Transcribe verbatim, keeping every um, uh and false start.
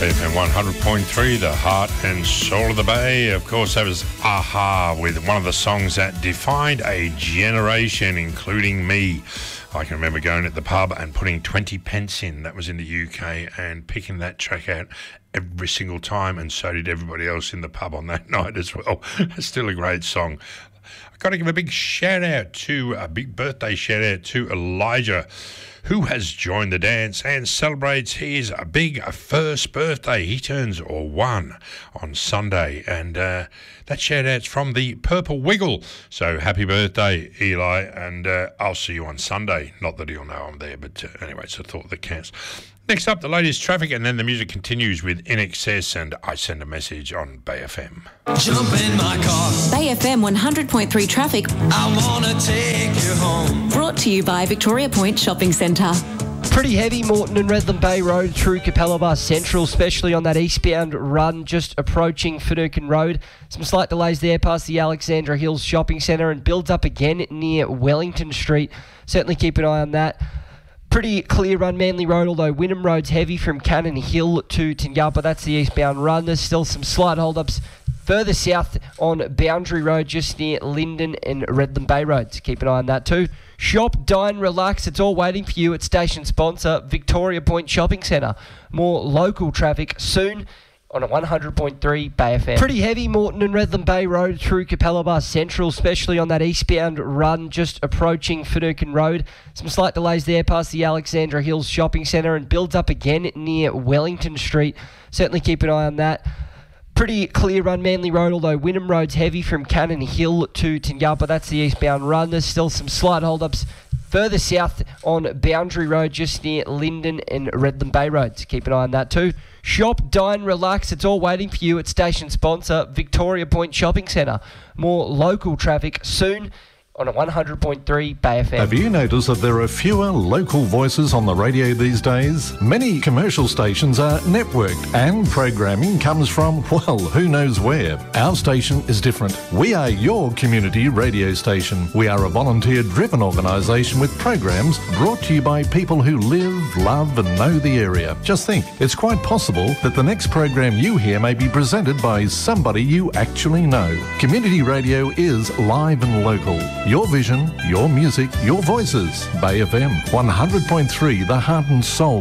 B F M one hundred point three, the heart and soul of the Bay. Of course, that was a-ha with one of the songs that defined a generation, including me. I can remember going at the pub and putting twenty pence in. That was in the U K, and picking that track out every single time, and so did everybody else in the pub on that night as well. It's still a great song. I've got to give a big shout out to, a big birthday shout out to Elijah, who has joined the dance and celebrates his big first birthday. He turns one on Sunday, and uh, that shout-out's from the Purple Wiggle. So happy birthday, Eli, and uh, I'll see you on Sunday. Not that he'll know I'm there, but uh, anyway, it's a thought that counts. Next up, the latest traffic, and then the music continues with In Excess and I Send a Message on Bay F M. Jump in my car. Bay F M one hundred point three traffic. I want to take you home. Brought to you by Victoria Point Shopping Centre. Pretty heavy, Moreton and Redland Bay Road through Capalaba Central, especially on that eastbound run just approaching Finucane Road. Some slight delays there past the Alexandra Hills Shopping Centre, and builds up again near Wellington Street. Certainly keep an eye on that. Pretty clear run Manly Road, although Wynnum Road's heavy from Cannon Hill to Tingapa. That's the eastbound run. There's still some slight hold-ups further south on Boundary Road, just near Linden and Redland Bay Roads. Keep an eye on that too. Shop, dine, relax. It's all waiting for you at station sponsor Victoria Point Shopping Centre. More local traffic soon on a one hundred point three Bay F M. Pretty heavy, Moreton and Redland Bay Road through Capalaba Central, especially on that eastbound run just approaching Finucane Road. Some slight delays there past the Alexandra Hills Shopping Centre, and builds up again near Wellington Street. Certainly keep an eye on that. Pretty clear run Manly Road, although Wynnum Road's heavy from Cannon Hill to Tingapa. That's the eastbound run. There's still some slight hold-ups further south on Boundary Road, just near Linden and Redland Bay Roads. Keep an eye on that too. Shop, dine, relax. It's all waiting for you at station sponsor Victoria Point Shopping Centre. More local traffic soon on a one hundred point three Bay F M. Have you noticed that there are fewer local voices on the radio these days? Many commercial stations are networked, and programming comes from, well, who knows where. Our station is different. We are your community radio station. We are a volunteer-driven organisation with programs brought to you by people who live, love and know the area. Just think, it's quite possible that the next program you hear may be presented by somebody you actually know. Community radio is live and local. Your vision, your music, your voices. Bay F M one hundred point three, the heart and soul